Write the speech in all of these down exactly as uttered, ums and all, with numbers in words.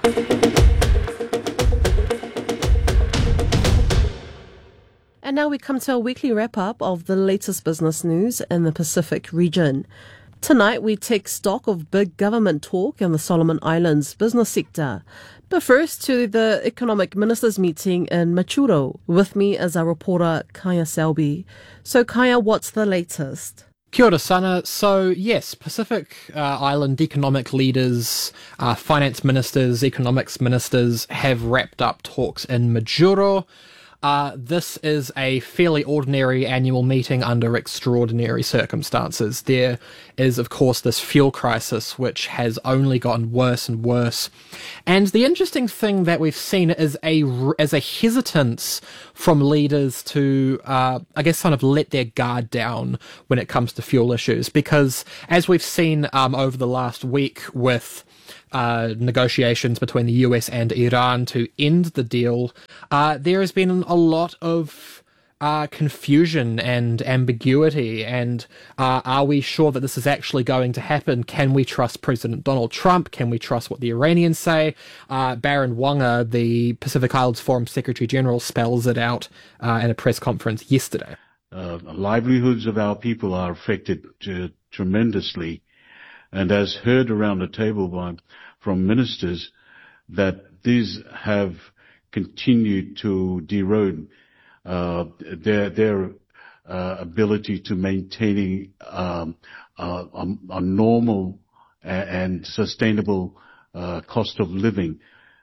And now we come to our weekly wrap-up of the latest business news in the Pacific region. Tonight, we take stock of big government talk in the Solomon Islands business sector. But first, to the Economic Ministers meeting in Machuro. With me is our reporter, Kaya Selby. So, Kaya, what's the latest? Kia ora sana. So, yes, Pacific uh, Island economic leaders, uh, finance ministers, economics ministers have wrapped up talks in Majuro. Uh, this is a fairly ordinary annual meeting under extraordinary circumstances. There is, of course, this fuel crisis, which has only gotten worse and worse. And the interesting thing that we've seen is a, is a hesitance from leaders to, uh, I guess, kind of let their guard down when it comes to fuel issues. Because as we've seen um, over the last week with Uh, negotiations between the U S and Iran to end the deal, uh, there has been a lot of uh, confusion and ambiguity. And uh, are we sure that this is actually going to happen? Can we trust President Donald Trump? Can we trust what the Iranians say? Uh, Baron Wanga, the Pacific Islands Forum Secretary General, spells it out uh, in a press conference yesterday. Uh, livelihoods of our people are affected uh, tremendously. And as heard around the table by, from ministers, that these have continued to erode uh, their their uh, ability to maintaining um, uh, a, a normal and sustainable uh, cost of living,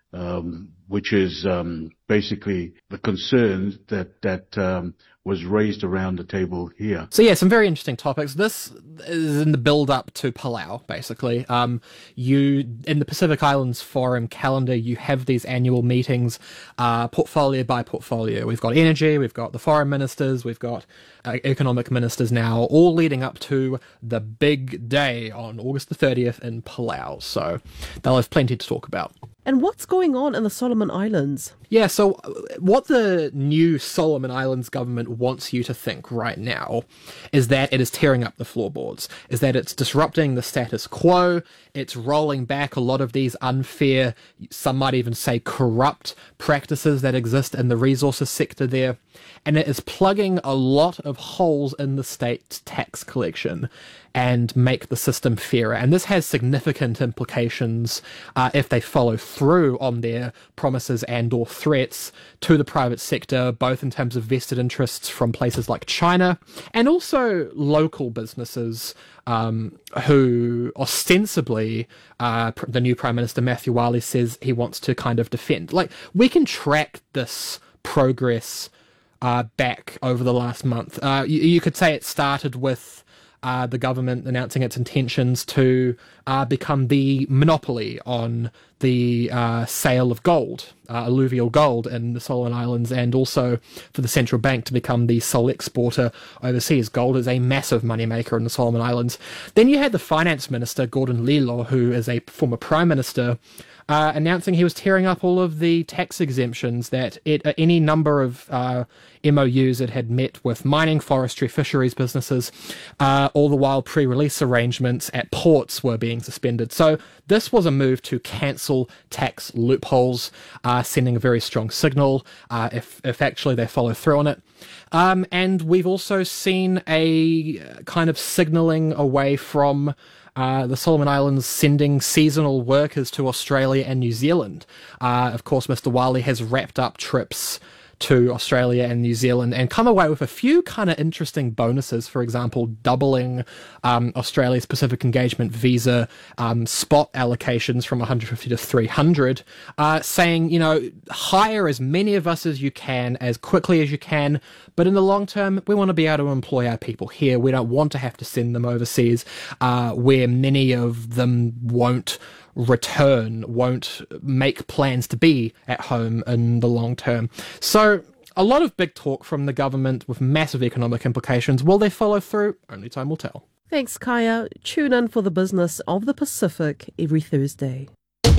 um, which is um, basically the concern that that um, was raised around the table here. So yeah, some very interesting topics. This is in the build-up to Palau, basically. Um, you, in the Pacific Islands Forum calendar, you have these annual meetings, uh, portfolio by portfolio. We've got energy, we've got the foreign ministers, we've got uh, economic ministers now, all leading up to the big day on August the thirtieth in Palau. So they'll have plenty to talk about. And what's going on in the Solomon Islands? Yeah, so what the new Solomon Islands government wants you to think right now is that it is tearing up the floorboards, is that it's disrupting the status quo, it's rolling back a lot of these unfair, some might even say corrupt practices that exist in the resources sector there, and it is plugging a lot of holes in the state's tax collection and make the system fairer. And this has significant implications uh, if they follow through on their promises and or threats to the private sector, both in terms of vested interests from places like China and also local businesses um, who ostensibly uh, the new Prime Minister Matthew Wale says he wants to kind of defend. Like, we can track this progress uh, back over the last month. Uh, you, you could say it started with Uh, the government announcing its intentions to uh, become the monopoly on the uh, sale of gold, uh, alluvial gold in the Solomon Islands, and also for the central bank to become the sole exporter overseas. Gold is a massive moneymaker in the Solomon Islands. Then you had the finance minister, Gordon Lilo, who is a former prime minister, Uh, announcing he was tearing up all of the tax exemptions that it, uh, any number of uh, M O Us it had met with mining, forestry, fisheries businesses, uh, all the while pre-release arrangements at ports were being suspended. So this was a move to cancel tax loopholes, uh, sending a very strong signal uh, if, if actually they follow through on it. Um, and we've also seen a kind of signalling away from Uh, the Solomon Islands sending seasonal workers to Australia and New Zealand. Uh, of course, Mister Wale has wrapped up trips to Australia and New Zealand and come away with a few kind of interesting bonuses. For example, doubling um, Australia's Pacific Engagement visa um, spot allocations from one hundred fifty to three hundred, uh, saying, you know, hire as many of us as you can, as quickly as you can, but in the long term, we want to be able to employ our people here. We don't want to have to send them overseas, uh, where many of them won't return, won't make plans to be at home in the long term. So a lot of big talk from the government with massive economic implications. Will they follow through? Only time will tell. Thanks, Kaya. Tune in for the business of the Pacific every Thursday.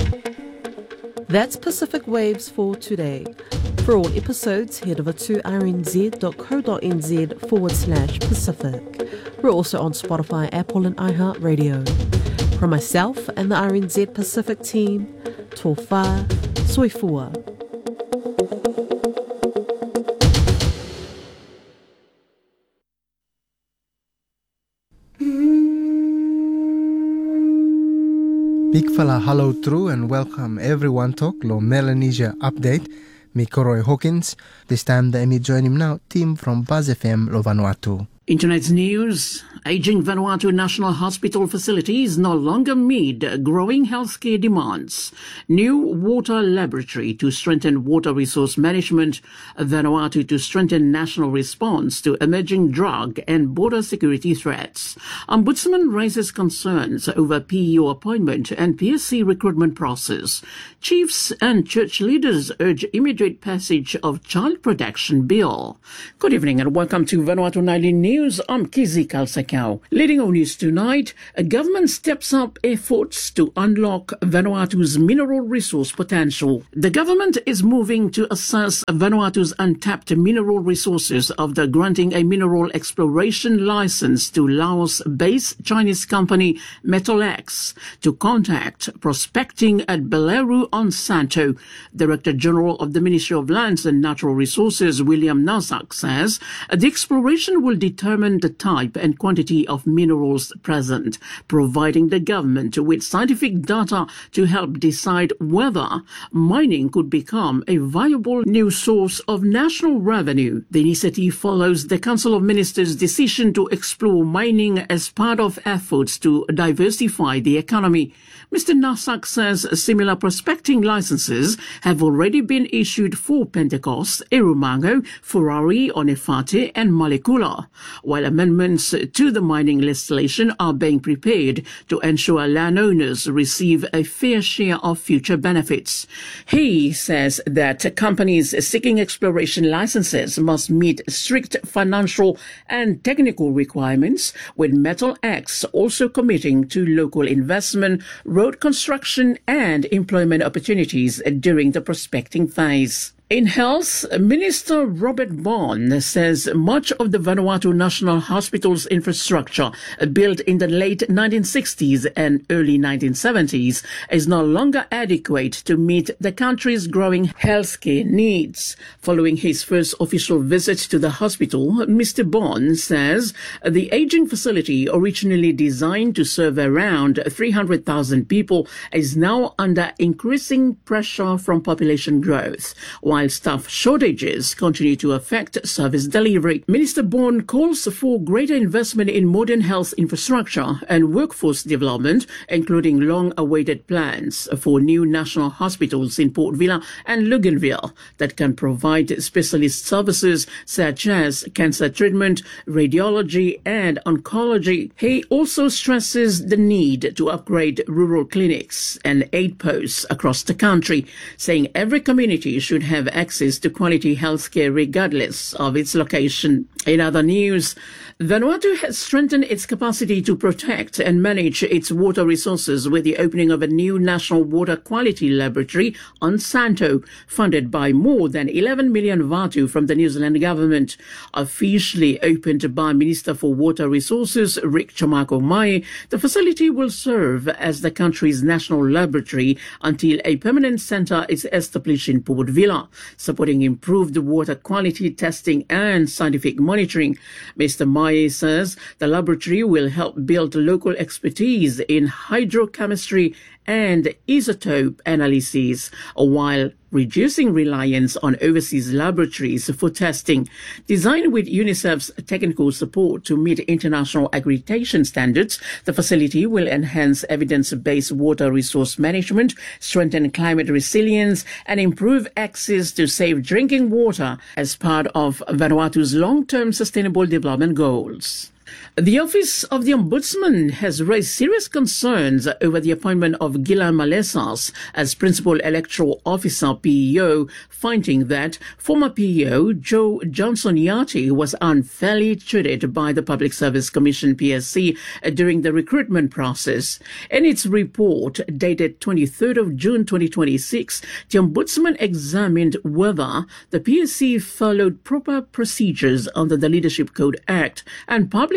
That's Pacific Waves for today. For all episodes, head over to rnz.co.nz forward slash Pacific. We're also on Spotify, Apple and iHeartRadio. From myself and the R N Z Pacific team, tō whā, soifua. Big fala hello true and welcome everyone to Lo Melanesia Update. Me Koroi Hawkins. This time the me join him now, team from Buzz F M Lo Vanuatu. Internet news. Aging Vanuatu National Hospital facilities no longer meet growing healthcare demands. New water laboratory to strengthen water resource management. Vanuatu to strengthen national response to emerging drug and border security threats. Ombudsman raises concerns over P E O appointment and P S C recruitment process. Chiefs and church leaders urge immediate passage of Child Protection Bill. Good evening and welcome to Vanuatu Nightly News. I'm Kizi Kalsakau. Leading on news tonight, a government steps up efforts to unlock Vanuatu's mineral resource potential. The government is moving to assess Vanuatu's untapped mineral resources after granting a mineral exploration license to Laos-based Chinese company Metalex to contact prospecting at Beleru on Santo. Director General of the Ministry of Lands and Natural Resources, William Nasak, says the exploration will determine the type and quantity of minerals present, providing the government with scientific data to help decide whether mining could become a viable new source of national revenue. The initiative follows the Council of Ministers' decision to explore mining as part of efforts to diversify the economy. Mister Nasak says similar prospecting licenses have already been issued for Pentecost, Erumango, Ferrari, Onefate and Malekula, while amendments to the mining legislation are being prepared to ensure landowners receive a fair share of future benefits. He says that companies seeking exploration licenses must meet strict financial and technical requirements, with Metalex also committing to local investment, road construction and employment opportunities during the prospecting phase. In health, Minister Robert Bond says much of the Vanuatu National Hospital's infrastructure, built in the late nineteen sixties and early nineteen seventies, is no longer adequate to meet the country's growing healthcare needs. Following his first official visit to the hospital, Mister Bond says the aging facility, originally designed to serve around three hundred thousand people, is now under increasing pressure from population growth, while staff shortages continue to affect service delivery. Minister Bond calls for greater investment in modern health infrastructure and workforce development, including long-awaited plans for new national hospitals in Port Vila and Luganville that can provide specialist services such as cancer treatment, radiology and oncology. He also stresses the need to upgrade rural clinics and aid posts across the country, saying every community should have access to quality healthcare regardless of its location. In other news, Vanuatu has strengthened its capacity to protect and manage its water resources with the opening of a new national water quality laboratory on Santo, funded by more than eleven million vatu from the New Zealand government. Officially opened by Minister for Water Resources Rick Chamako Mai, the facility will serve as the country's national laboratory until a permanent centre is established in Port Vila, supporting improved water quality testing and scientific monitoring. Mister Mai says the laboratory will help build local expertise in hydrochemistry and isotope analyses, while reducing reliance on overseas laboratories for testing. Designed with UNICEF's technical support to meet international accreditation standards, the facility will enhance evidence-based water resource management, strengthen climate resilience, and improve access to safe drinking water as part of Vanuatu's long-term sustainable development goals. The Office of the Ombudsman has raised serious concerns over the appointment of Gilan Malesas as Principal Electoral Officer P E O, finding that former P E O Joe Johnson-Yati was unfairly treated by the Public Service Commission P S C during the recruitment process. In its report dated twenty-third of June twenty twenty-six, the Ombudsman examined whether the P S C followed proper procedures under the Leadership Code Act and public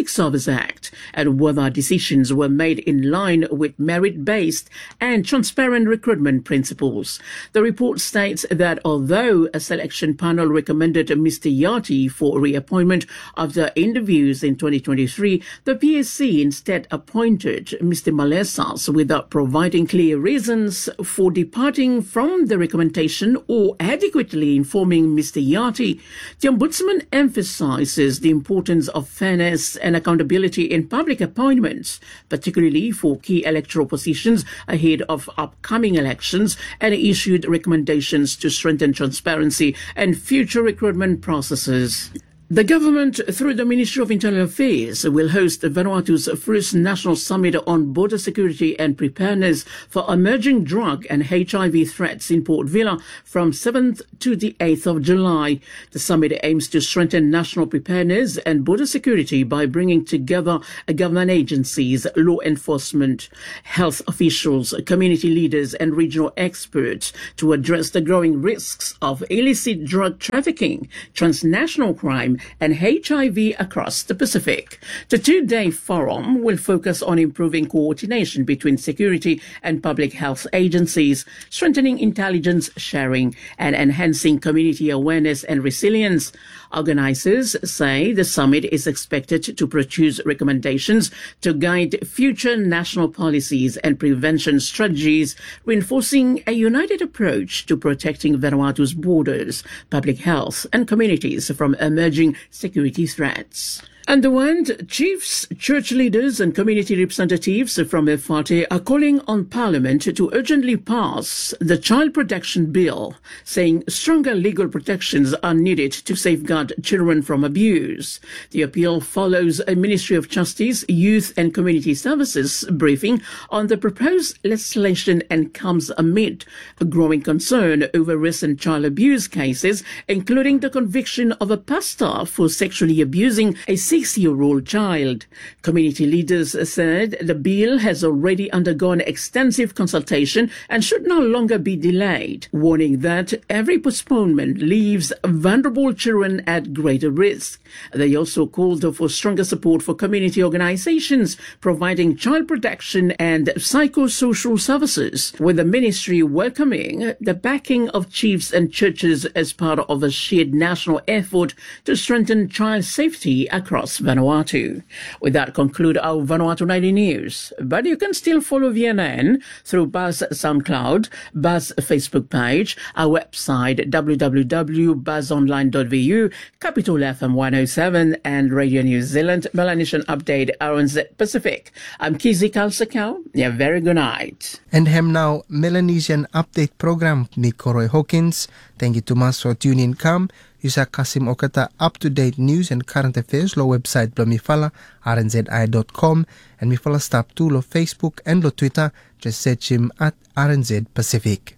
Public Service Act and whether decisions were made in line with merit-based and transparent recruitment principles. The report states that although a selection panel recommended Mister Yati for reappointment after interviews in twenty twenty-three, the P S C instead appointed Mister Malesas without providing clear reasons for departing from the recommendation or adequately informing Mister Yati. The Ombudsman emphasizes the importance of fairness and accountability in public appointments, particularly for key electoral positions ahead of upcoming elections, and issued recommendations to strengthen transparency and future recruitment processes. The government, through the Ministry of Internal Affairs, will host Vanuatu's first national summit on border security and preparedness for emerging drug and H I V threats in Port Vila from seventh to the eighth of July. The summit aims to strengthen national preparedness and border security by bringing together government agencies, law enforcement, health officials, community leaders and regional experts to address the growing risks of illicit drug trafficking, transnational crime, and H I V across the Pacific. The two-day forum will focus on improving coordination between security and public health agencies, strengthening intelligence sharing, and enhancing community awareness and resilience. Organizers say the summit is expected to produce recommendations to guide future national policies and prevention strategies, reinforcing a united approach to protecting Vanuatu's borders, public health, and communities from emerging security threats. And the one, chiefs, church leaders and community representatives from E F A T E are calling on Parliament to urgently pass the Child Protection Bill, saying stronger legal protections are needed to safeguard children from abuse. The appeal follows a Ministry of Justice, Youth and Community Services briefing on the proposed legislation and comes amid a growing concern over recent child abuse cases, including the conviction of a pastor for sexually abusing a six-year-old child. Community leaders said the bill has already undergone extensive consultation and should no longer be delayed, warning that every postponement leaves vulnerable children at greater risk. They also called for stronger support for community organizations providing child protection and psychosocial services, with the ministry welcoming the backing of chiefs and churches as part of a shared national effort to strengthen child safety across Vanuatu. With that, conclude our Vanuatu ninety news. But you can still follow V N N through Buzz SoundCloud, Buzz Facebook page, our website w w w dot buzz online dot v u, Capital F M one oh seven, and Radio New Zealand Melanesian Update R N Z Pacific. I'm Kizi Kalsakau. Yeah, very good night. And hem now Melanesian Update program ni Koroi Hawkins. Thank you to mas for tuning in. Come. Yusa Kasim Okata up-to-date news and current affairs lo website blo mifala r n z i dot com and mifala stop to lo Facebook and lo Twitter, just search him at R N Z Pacific.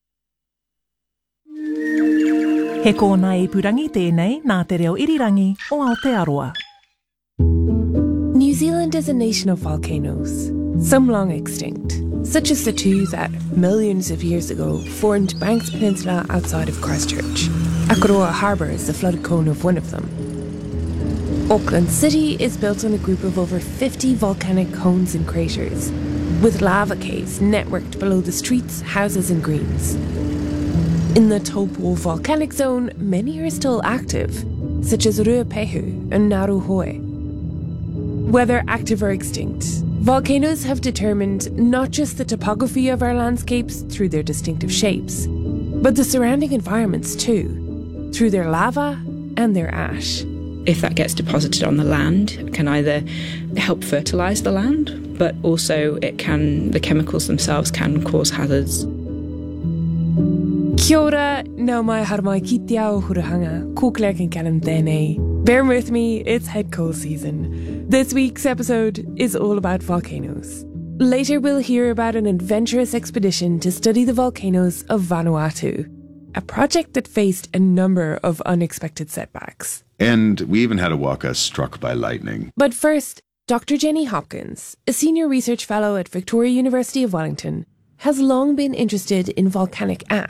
He kōna i purangi tēnei nā te reo irirangi o Aotearoa. New Zealand is a nation of volcanoes, some long extinct, such as the two that, millions of years ago, formed Banks Peninsula outside of Christchurch. Akaroa Harbour is the flooded cone of one of them. Auckland City is built on a group of over fifty volcanic cones and craters, with lava caves networked below the streets, houses and greens. In the Taupo volcanic zone, many are still active, such as Ruapehu and Naruhoe. Whether active or extinct, volcanoes have determined not just the topography of our landscapes through their distinctive shapes, but the surrounding environments too, through their lava and their ash. If that gets deposited on the land, it can either help fertilise the land, but also it can, the chemicals themselves can cause hazards. Kia ora, nau mai haramai ki te ao hurahanga, ko Claire Kinkellan tēnei. Bear with me, it's head cold season. This week's episode is all about volcanoes. Later we'll hear about an adventurous expedition to study the volcanoes of Vanuatu, a project that faced a number of unexpected setbacks. And we even had a waka struck by lightning. But first, Doctor Jenny Hopkins, a senior research fellow at Victoria University of Wellington, has long been interested in volcanic ash,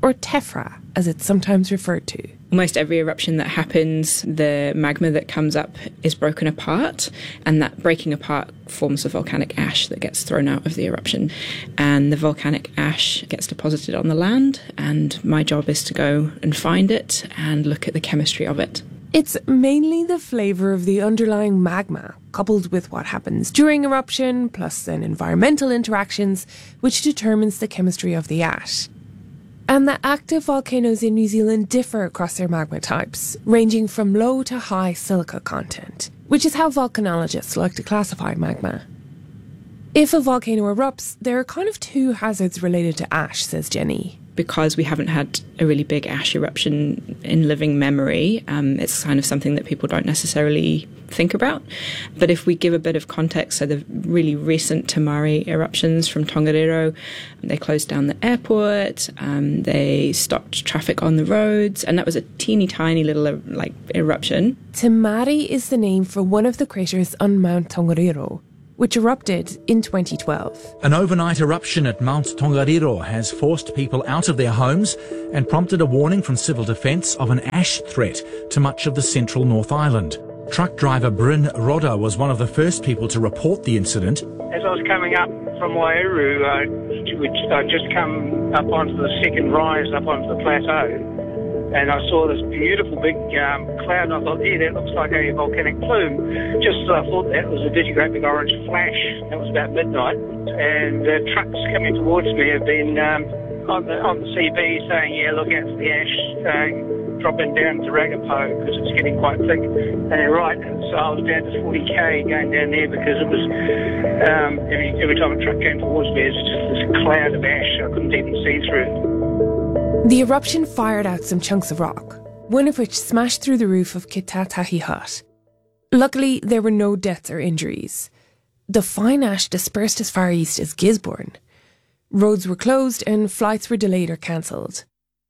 or tephra, as it's sometimes referred to. Almost every eruption that happens, the magma that comes up is broken apart, and that breaking apart forms the volcanic ash that gets thrown out of the eruption. And the volcanic ash gets deposited on the land, and my job is to go and find it and look at the chemistry of it. It's mainly the flavour of the underlying magma, coupled with what happens during eruption, plus then environmental interactions, which determines the chemistry of the ash. And the active volcanoes in New Zealand differ across their magma types, ranging from low to high silica content, which is how volcanologists like to classify magma. If a volcano erupts, there are kind of two hazards related to ash, says Jenny. Because we haven't had a really big ash eruption in living memory, um, it's kind of something that people don't necessarily think about. But if we give a bit of context, so the really recent Tamari eruptions from Tongariro, they closed down the airport, um, they stopped traffic on the roads, and that was a teeny tiny little uh, like eruption. Tamari is the name for one of the craters on Mount Tongariro, which erupted in twenty twelve. An overnight eruption at Mount Tongariro has forced people out of their homes and prompted a warning from Civil Defence of an ash threat to much of the central North Island. Truck driver Bryn Rodda was one of the first people to report the incident. As I was coming up from Waiuru, uh, which I'd just come up onto the second rise, up onto the plateau, and I saw this beautiful big um, cloud, and I thought, yeah, that looks like a volcanic plume. Just uh, I thought that was a digi great big orange flash. That was about midnight, and the trucks coming towards me have been um, on the on the C B saying, yeah, look out for the ash uh, dropping down to Ragapo because it's getting quite thick. And they're right, and so I was down to forty K going down there because it was um, every every time a truck came towards me, it's just this cloud of ash I couldn't even see through. The eruption fired out some chunks of rock, one of which smashed through the roof of Kitatahi Hut. Luckily, there were no deaths or injuries. The fine ash dispersed as far east as Gisborne. Roads were closed and flights were delayed or cancelled.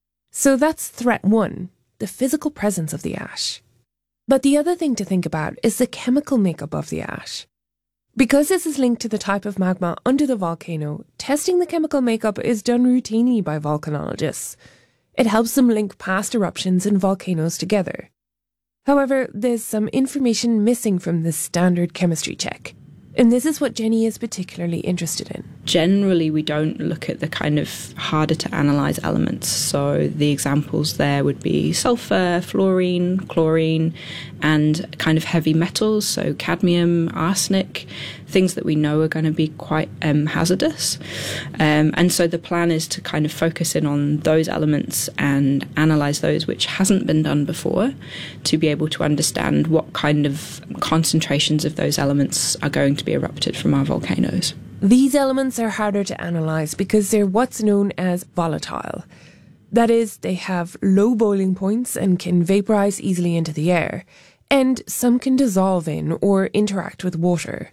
So that's threat one, the physical presence of the ash. But the other thing to think about is the chemical makeup of the ash. Because this is linked to the type of magma under the volcano, testing the chemical makeup is done routinely by volcanologists. It helps them link past eruptions and volcanoes together. However, there's some information missing from this standard chemistry check. And this is what Jenny is particularly interested in. Generally, we don't look at the kind of harder to analyse elements. So the examples there would be sulfur, fluorine, chlorine, and kind of heavy metals, so cadmium, arsenic, things that we know are going to be quite um, hazardous. Um, and so the plan is to kind of focus in on those elements and analyse those, which hasn't been done before, to be able to understand what kind of concentrations of those elements are going to be erupted from our volcanoes. These elements are harder to analyse because they're what's known as volatile. That is, they have low boiling points and can vaporise easily into the air, and some can dissolve in or interact with water.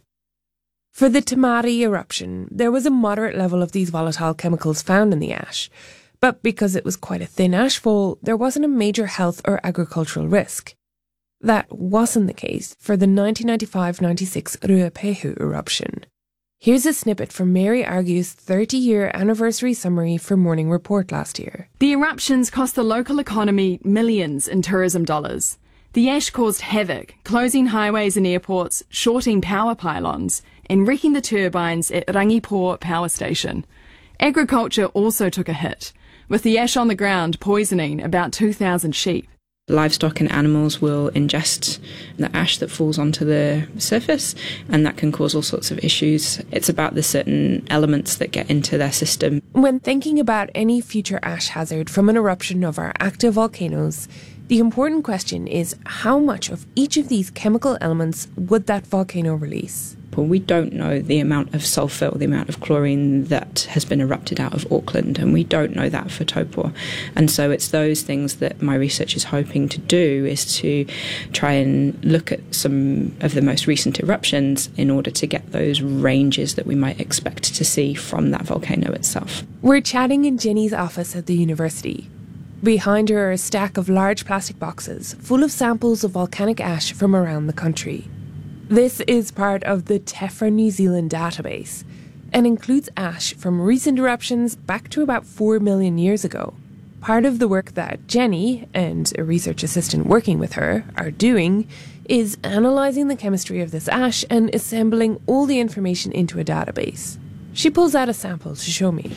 For the Tamari eruption, there was a moderate level of these volatile chemicals found in the ash, but because it was quite a thin ashfall, there wasn't a major health or agricultural risk. That wasn't the case for the nineteen ninety-five ninety-six Ruapehu eruption. Here's a snippet from Mary Argue's thirty-year anniversary summary for Morning Report last year. The eruptions cost the local economy millions in tourism dollars. The ash caused havoc, closing highways and airports, shorting power pylons, and wrecking the turbines at Rangipo Power Station. Agriculture also took a hit, with the ash on the ground poisoning about two thousand sheep. Livestock and animals will ingest the ash that falls onto the surface, and that can cause all sorts of issues. It's about the certain elements that get into their system. When thinking about any future ash hazard from an eruption of our active volcanoes, the important question is how much of each of these chemical elements would that volcano release? Well, we don't know the amount of sulfur or the amount of chlorine that has been erupted out of Auckland, and we don't know that for Taupo. And so it's those things that my research is hoping to do, is to try and look at some of the most recent eruptions in order to get those ranges that we might expect to see from that volcano itself. We're chatting in Jenny's office at the university. Behind her are a stack of large plastic boxes full of samples of volcanic ash from around the country. This is part of the Tephra New Zealand database and includes ash from recent eruptions back to about four million years ago. Part of the work that Jenny and a research assistant working with her are doing is analysing the chemistry of this ash and assembling all the information into a database. She pulls out a sample to show me.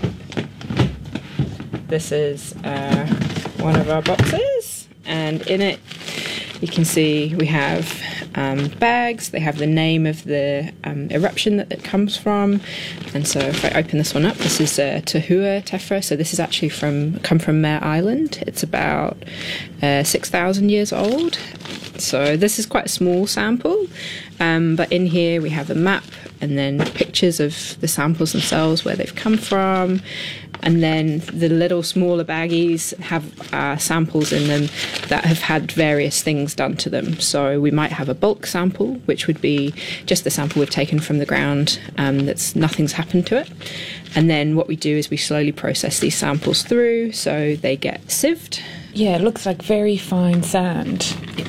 This is uh, one of our boxes, and in it you can see we have um, bags. They have the name of the um, eruption that it comes from. And so if I open this one up, this is uh, Tahua tephra. So this is actually from come from Mare Island. It's about uh, six thousand years old. So this is quite a small sample. Um, but in here we have a map and then pictures of the samples themselves, where they've come from. And then the little smaller baggies have uh, samples in them that have had various things done to them. So we might have a bulk sample, which would be just the sample we've taken from the ground, um, that's nothing's happened to it. And then what we do is we slowly process these samples through, so they get sieved. Yeah, it looks like very fine sand. Yeah.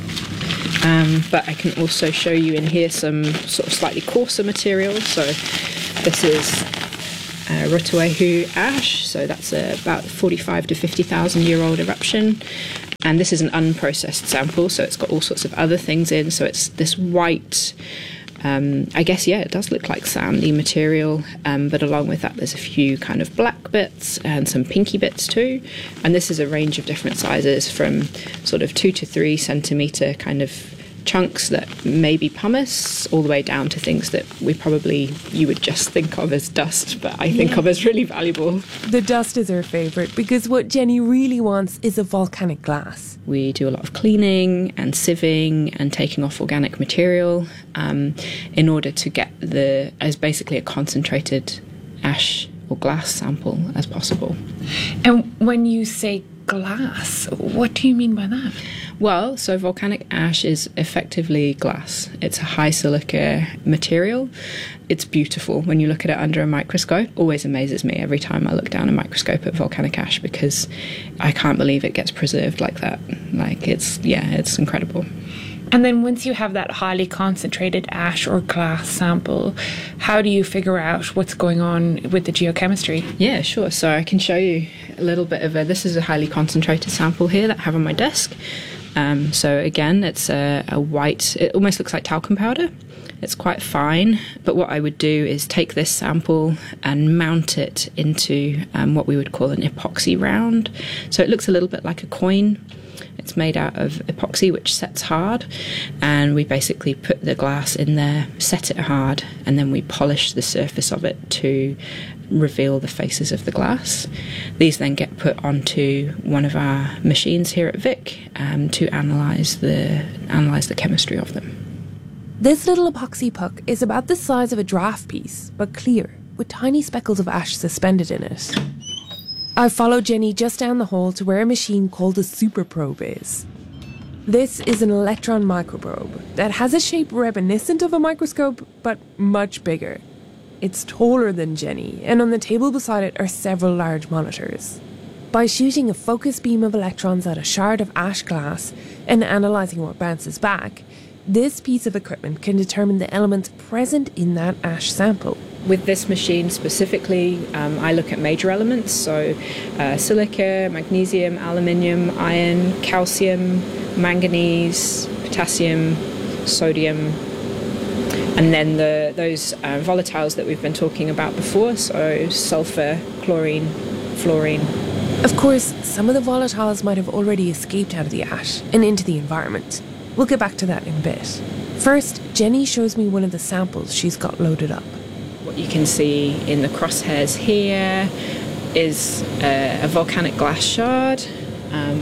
Um, but I can also show you in here some sort of slightly coarser material. So this is Uh, Rotoahu ash, so that's uh, about forty-five to fifty thousand year old eruption, and this is an unprocessed sample, so it's got all sorts of other things in. So it's this white, um, I guess, yeah, it does look like sandy material, um, but along with that there's a few kind of black bits and some pinky bits too. And this is a range of different sizes, from sort of two to three centimetre kind of chunks that may be pumice, all the way down to things that we probably, you would just think of as dust, but I think Yeah. of as really valuable. The dust is her favourite, because what Jenny really wants is a volcanic glass. We do a lot of cleaning and sieving and taking off organic material um, in order to get the, as basically a concentrated ash or glass sample as possible. And when you say glass, what do you mean by that? Well, so volcanic ash is effectively glass. It's a high silica material. It's beautiful when you look at it under a microscope. Always amazes me every time I look down a microscope at volcanic ash, because I can't believe it gets preserved like that. Like, it's, yeah, it's incredible. And then once you have that highly concentrated ash or glass sample, how do you figure out what's going on with the geochemistry? Yeah, sure. So I can show you a little bit of a, this is a highly concentrated sample here that I have on my desk. Um, so again, it's a, a white, it almost looks like talcum powder. It's quite fine, but what I would do is take this sample and mount it into um, what we would call an epoxy round. So it looks a little bit like a coin. It's made out of epoxy, which sets hard, and we basically put the glass in there, set it hard, and then we polish the surface of it to reveal the faces of the glass. These then get put onto one of our machines here at Vic um, to analyse the analyse the chemistry of them. This little epoxy puck is about the size of a draft piece, but clear, with tiny speckles of ash suspended in it. I followed Jenny just down the hall to where a machine called a superprobe is. This is an electron microprobe that has a shape reminiscent of a microscope, but much bigger. It's taller than Jenny, and on the table beside it are several large monitors. By shooting a focus beam of electrons at a shard of ash glass and analysing what bounces back, this piece of equipment can determine the elements present in that ash sample. With this machine specifically, um, I look at major elements, so uh, silica, magnesium, aluminium, iron, calcium, manganese, potassium, sodium, and then the those uh, volatiles that we've been talking about before, so sulfur, chlorine, fluorine. Of course, some of the volatiles might have already escaped out of the ash and into the environment. We'll get back to that in a bit. First, Jenny shows me one of the samples she's got loaded up. What you can see in the crosshairs here is a, a volcanic glass shard, um,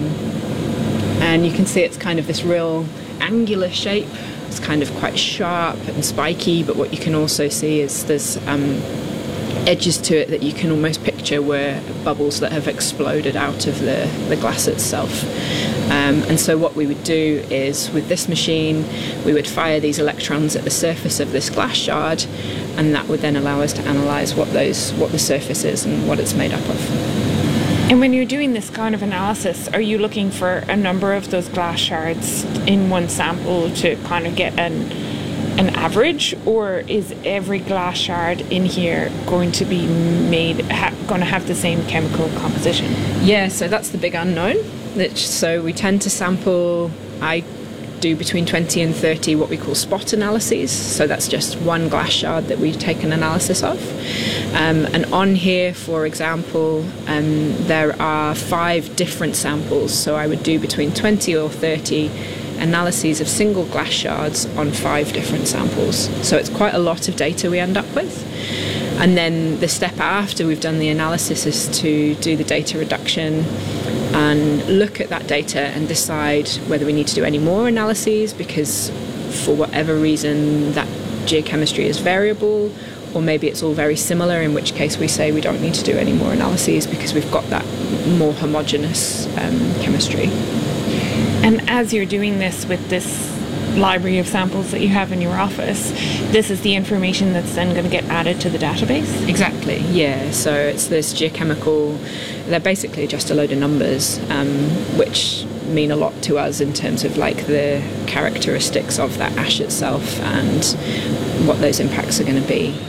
and you can see it's kind of this real angular shape. It's kind of quite sharp and spiky, but what you can also see is there's um, edges to it that you can almost picture were bubbles that have exploded out of the, the glass itself. Um, and so what we would do is, with this machine, we would fire these electrons at the surface of this glass shard, and that would then allow us to analyse what those what the surface is and what it's made up of. And when you're doing this kind of analysis, are you looking for a number of those glass shards in one sample to kind of get an an average, or is every glass shard in here going to be made ha- going to have the same chemical composition? Yeah, so that's the big unknown. So we tend to sample, I do between twenty and thirty what we call spot analyses. So that's just one glass shard that we take an analysis of. Um, and on here, for example, um, there are five different samples. So I would do between twenty or thirty analyses of single glass shards on five different samples. So it's quite a lot of data we end up with. And then the step after we've done the analysis is to do the data reduction and look at that data and decide whether we need to do any more analyses, because for whatever reason that geochemistry is variable, or maybe it's all very similar, in which case we say we don't need to do any more analyses because we've got that more homogeneous um, chemistry. And as you're doing this with this library of samples that you have in your office, this is the information that's then going to get added to the database? Exactly, yeah. So it's this geochemical, they're basically just a load of numbers, um, which mean a lot to us in terms of like the characteristics of that ash itself and what those impacts are going to be.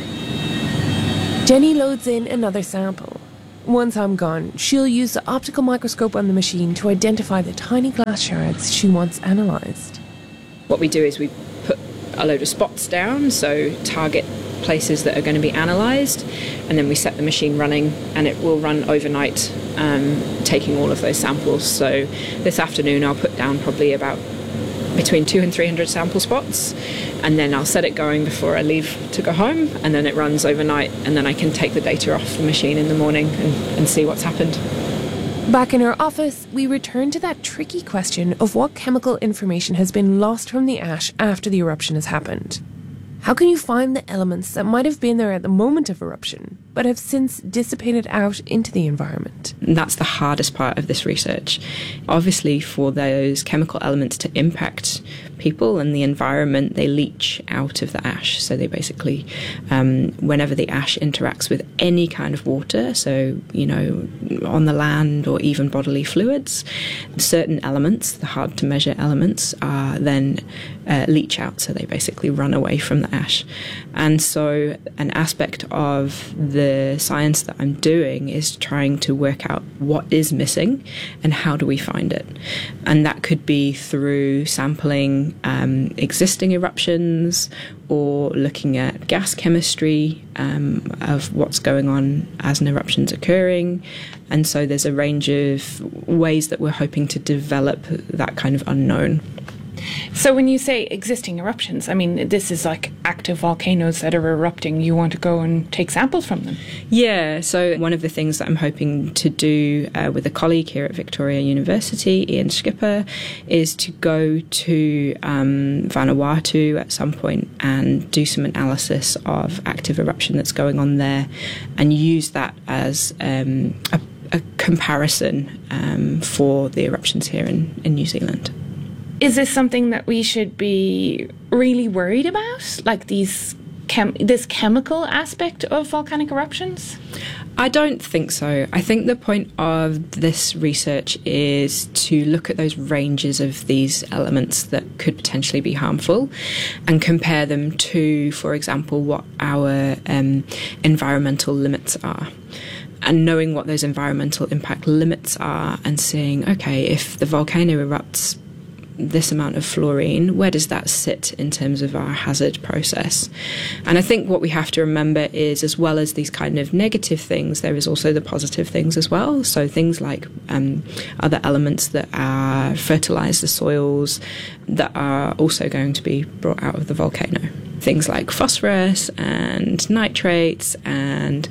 Jenny loads in another sample. Once I'm gone, she'll use the optical microscope on the machine to identify the tiny glass shards she wants analysed. What we do is we put a load of spots down, so target places that are going to be analysed, and then we set the machine running, and it will run overnight, um, taking all of those samples. So this afternoon I'll put down probably about between two and three hundred sample spots, and then I'll set it going before I leave to go home, and then it runs overnight, and then I can take the data off the machine in the morning and, and see what's happened. Back in our office, we return to that tricky question of what chemical information has been lost from the ash after the eruption has happened. How can you find the elements that might have been there at the moment of eruption, but have since dissipated out into the environment? And that's the hardest part of this research. Obviously, for those chemical elements to impact people and the environment, they leach out of the ash. So they basically, um, whenever the ash interacts with any kind of water, so, you know, on the land or even bodily fluids, certain elements, the hard to measure elements, are then uh, leach out. So they basically run away from the ash. And so an aspect of the science that I'm doing is trying to work out what is missing and how do we find it. And that could be through sampling um, existing eruptions or looking at gas chemistry um, of what's going on as an eruption's occurring. And so there's a range of ways that we're hoping to develop that kind of unknown. So when you say existing eruptions, I mean, this is like active volcanoes that are erupting. You want to go and take samples from them? Yeah, so one of the things that I'm hoping to do uh, with a colleague here at Victoria University, Ian Skipper, is to go to um, Vanuatu at some point and do some analysis of active eruption that's going on there and use that as um, a, a comparison um, for the eruptions here in, in New Zealand. Is this something that we should be really worried about, like these chem- this chemical aspect of volcanic eruptions? I don't think so. I think the point of this research is to look at those ranges of these elements that could potentially be harmful and compare them to, for example, what our um, environmental limits are. And knowing what those environmental impact limits are and seeing, okay, if the volcano erupts this amount of fluorine, where does that sit in terms of our hazard process? And I think what we have to remember is, as well as these kind of negative things, there is also the positive things as well. So things like um, other elements that are fertilise the soils that are also going to be brought out of the volcano. Things like phosphorus and nitrates and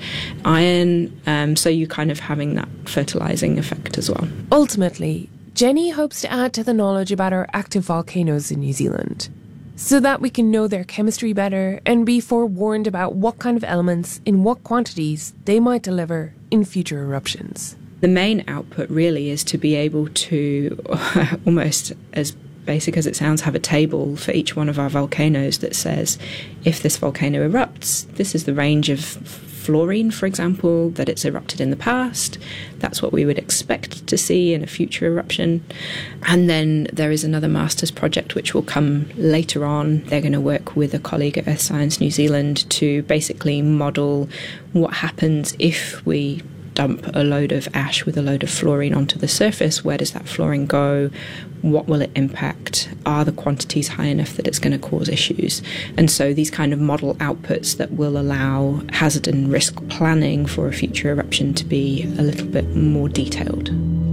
iron. Um, so you're kind of having that fertilising effect as well. Ultimately, Jenny hopes to add to the knowledge about our active volcanoes in New Zealand, so that we can know their chemistry better and be forewarned about what kind of elements, in what quantities, they might deliver in future eruptions. The main output really is to be able to, almost as basic as it sounds, have a table for each one of our volcanoes that says, if this volcano erupts, this is the range of fluorine, for example, that it's erupted in the past. That's what we would expect to see in a future eruption. And then there is another master's project which will come later on. They're going to work with a colleague at Earth Science New Zealand to basically model what happens if we dump a load of ash with a load of fluorine onto the surface. Where does that fluorine go? What will it impact? Are the quantities high enough that it's going to cause issues? And so these kind of model outputs that will allow hazard and risk planning for a future eruption to be a little bit more detailed.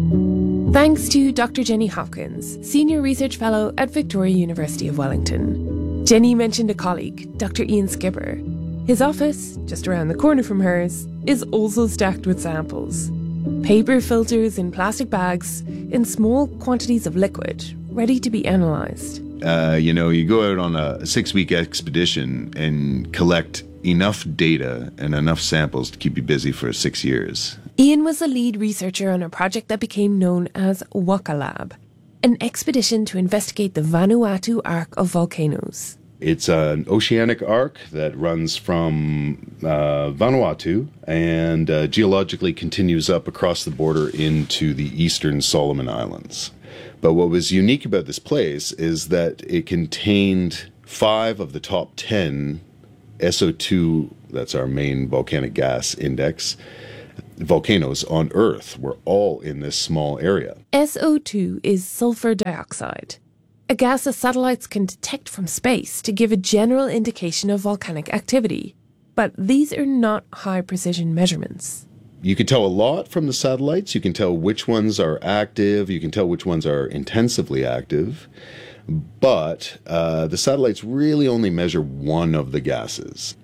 Thanks to Doctor Jenny Hopkins, Senior Research Fellow at Victoria University of Wellington. Jenny mentioned a colleague, Doctor Ian Skipper. His office, just around the corner from hers, is also stacked with samples. Paper filters in plastic bags in small quantities of liquid, ready to be analysed. Uh, you know, you go out on a six-week expedition and collect enough data and enough samples to keep you busy for six years. Ian was the lead researcher on a project that became known as Waka Lab, an expedition to investigate the Vanuatu arc of volcanoes. It's an oceanic arc that runs from uh, Vanuatu and uh, geologically continues up across the border into the eastern Solomon Islands. But what was unique about this place is that it contained five of the top ten S O two, that's our main volcanic gas index, volcanoes on Earth were all in this small area. S O two is sulfur dioxide, a gas that satellites can detect from space to give a general indication of volcanic activity. But these are not high-precision measurements. You can tell a lot from the satellites. You can tell which ones are active. You can tell which ones are intensively active. But uh, the satellites really only measure one of the gases.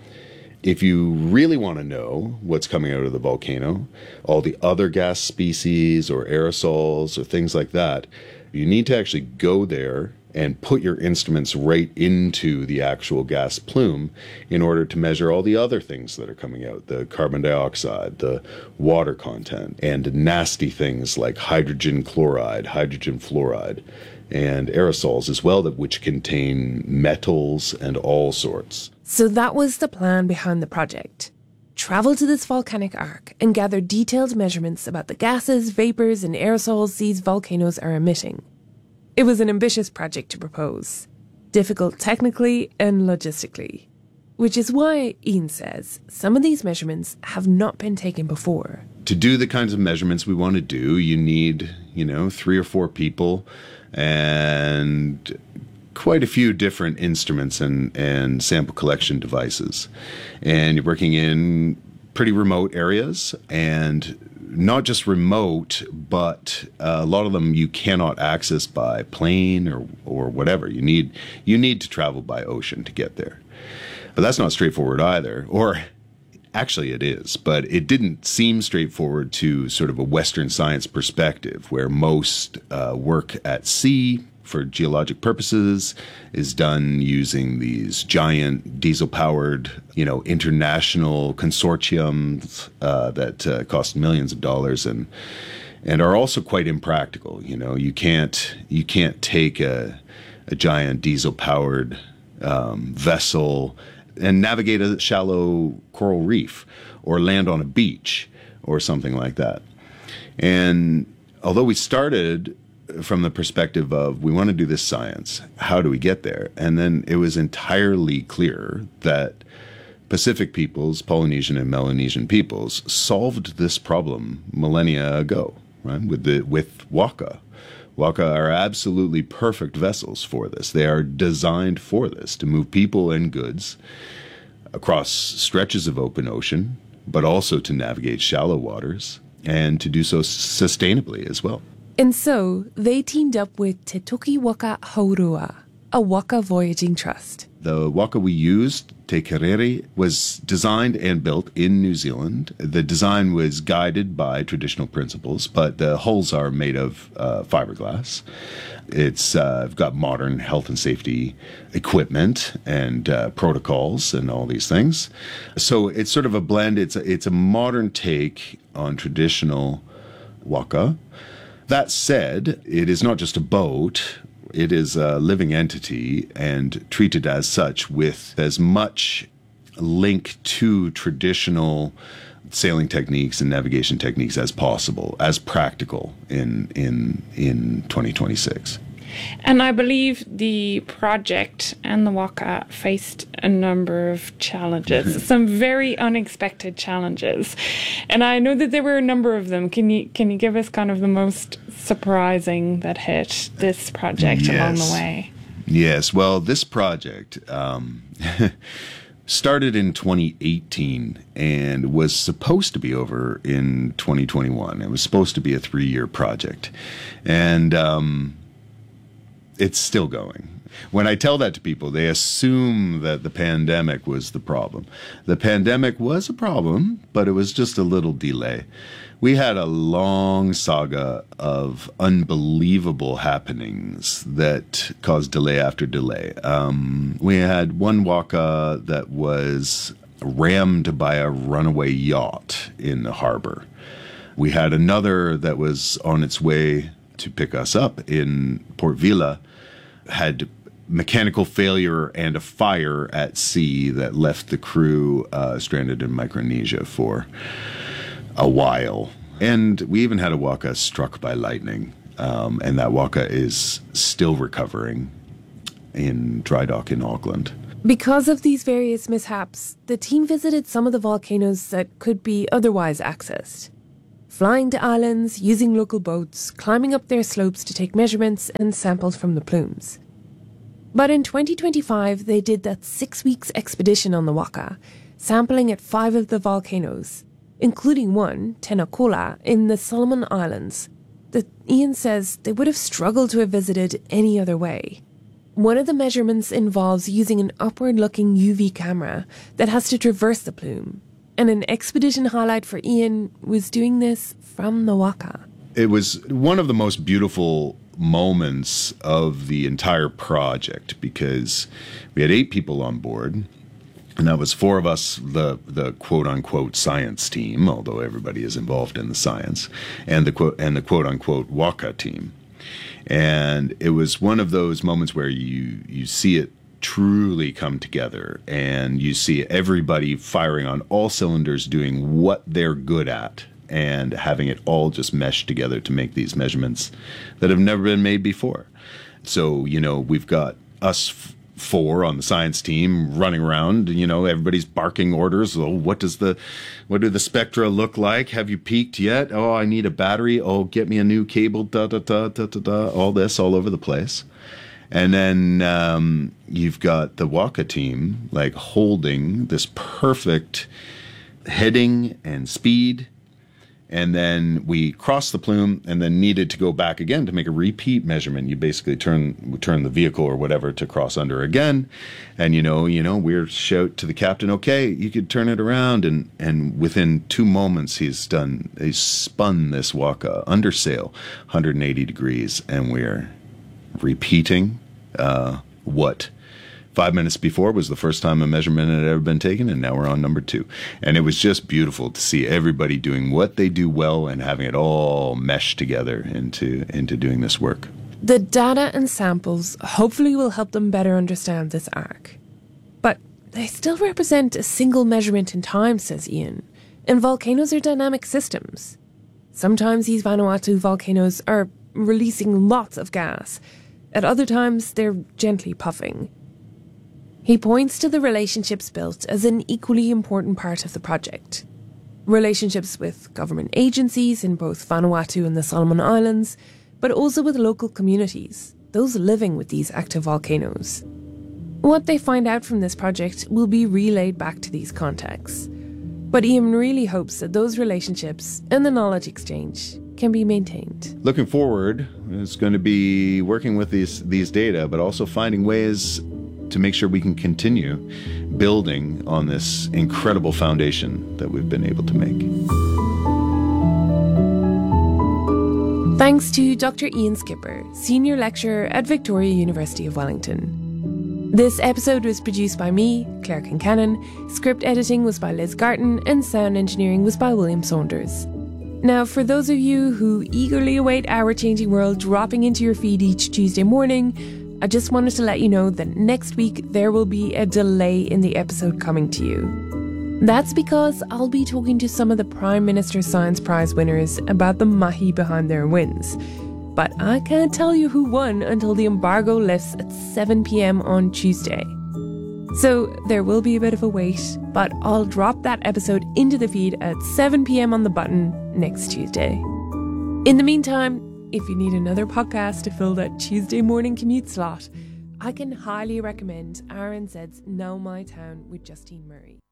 If you really want to know what's coming out of the volcano, all the other gas species or aerosols or things like that, you need to actually go there and put your instruments right into the actual gas plume in order to measure all the other things that are coming out, the carbon dioxide, the water content, and nasty things like hydrogen chloride, hydrogen fluoride, and aerosols as well, that which contain metals and all sorts. So that was the plan behind the project. Travel to this volcanic arc and gather detailed measurements about the gases, vapors, and aerosols these volcanoes are emitting. It was an ambitious project to propose, difficult technically and logistically, which is why, Ian says, some of these measurements have not been taken before. To do the kinds of measurements we want to do, you need, you know, three or four people and quite a few different instruments and, and sample collection devices. And you're working in pretty remote areas, and not just remote, but uh, a lot of them you cannot access by plane or, or whatever. You need, you need to travel by ocean to get there. But that's not straightforward either. Or actually it is, but it didn't seem straightforward to sort of a Western science perspective, where most uh, work at sea for geologic purposes is done using these giant diesel-powered, you know, international consortiums uh, that uh, cost millions of dollars and and are also quite impractical. You know, you can't you can't take a a giant diesel-powered um, vessel and navigate a shallow coral reef or land on a beach or something like that. And although we started from the perspective of, we want to do this science, how do we get there? And then it was entirely clear that Pacific peoples, Polynesian and Melanesian peoples, solved this problem millennia ago, right? With the with Waka. Waka are absolutely perfect vessels for this. They are designed for this, to move people and goods across stretches of open ocean, but also to navigate shallow waters and to do so sustainably as well. And so they teamed up with Te Toki Waka Haurua, a waka voyaging trust. The waka we used, Te Kerere, was designed and built in New Zealand. The design was guided by traditional principles, but the hulls are made of uh, fiberglass. It's uh, got modern health and safety equipment and uh, protocols and all these things. So it's sort of a blend. It's a, it's a modern take on traditional waka. That said, it is not just a boat. It is a living entity and treated as such with as much link to traditional sailing techniques and navigation techniques as possible, as practical in in in twenty twenty-six. And I believe the project and the Waka faced a number of challenges, some very unexpected challenges. And I know that there were a number of them. Can you can you give us kind of the most surprising that hit this project yes. along the way? Yes. Well, this project um, started in twenty eighteen and was supposed to be over in twenty twenty-one. It was supposed to be a three-year project. And um it's still going. When I tell that to people, they assume that the pandemic was the problem. The pandemic was a problem, but it was just a little delay. We had a long saga of unbelievable happenings that caused delay after delay. Um, we had one waka that was rammed by a runaway yacht in the harbor. We had another that was on its way to pick us up in Port Vila, had mechanical failure and a fire at sea that left the crew uh, stranded in Micronesia for a while. And we even had a waka struck by lightning, um, and that waka is still recovering in dry dock in Auckland. Because of these various mishaps, the team visited some of the volcanoes that could be otherwise accessed. Flying to islands, using local boats, climbing up their slopes to take measurements and samples from the plumes. But in twenty twenty-five, they did that six weeks expedition on the Waka, sampling at five of the volcanoes, including one, Tenakola, in the Solomon Islands, that Ian says they would have struggled to have visited any other way. One of the measurements involves using an upward-looking U V camera that has to traverse the plume. And an expedition highlight for Ian was doing this from the Waka. It was one of the most beautiful moments of the entire project because we had eight people on board, and that was four of us, the the quote-unquote science team, although everybody is involved in the science, and the quote and the quote-unquote Waka team. And it was one of those moments where you you see it truly come together, and you see everybody firing on all cylinders, doing what they're good at, and having it all just mesh together to make these measurements that have never been made before. So, you know, we've got us f- four on the science team running around, you know, everybody's barking orders. Oh, what does the, what do the spectra look like? Have you peaked yet? Oh, I need a battery. Oh, get me a new cable, da, da, da, da, da, da, all this all over the place. And then um, you've got the Waka team, like, holding this perfect heading and speed. And then we crossed the plume and then needed to go back again to make a repeat measurement. You basically turn turn the vehicle or whatever to cross under again. And, you know, you know, we're shout to the captain, okay, you could turn it around. And, and within two moments, he's done, he's spun this Waka under sail, one hundred eighty degrees, and we're repeating uh, what five minutes before was the first time a measurement had ever been taken, and now we're on number two. And it was just beautiful to see everybody doing what they do well and having it all mesh together into into doing this work. The data and samples hopefully will help them better understand this arc. But they still represent a single measurement in time, says Ian, and volcanoes are dynamic systems. Sometimes these Vanuatu volcanoes are releasing lots of gas. At other times, they're gently puffing. He points to the relationships built as an equally important part of the project. Relationships with government agencies in both Vanuatu and the Solomon Islands, but also with local communities, those living with these active volcanoes. What they find out from this project will be relayed back to these contexts. But Ian really hopes that those relationships and the knowledge exchange can be maintained. Looking forward, it's going to be working with these these data, but also finding ways to make sure we can continue building on this incredible foundation that we've been able to make. Thanks to Doctor Ian Skipper, Senior Lecturer at Victoria University of Wellington. This episode was produced by me, Claire Kincannon, script editing was by Liz Garton, and sound engineering was by William Saunders. Now, for those of you who eagerly await Our Changing World dropping into your feed each Tuesday morning, I just wanted to let you know that next week there will be a delay in the episode coming to you. That's because I'll be talking to some of the Prime Minister's Science Prize winners about the mahi behind their wins. But I can't tell you who won until the embargo lifts at seven p.m. on Tuesday. So there will be a bit of a wait, but I'll drop that episode into the feed at seven p.m. on the button next Tuesday. In the meantime, if you need another podcast to fill that Tuesday morning commute slot, I can highly recommend R N Z's Now My Town with Justine Murray.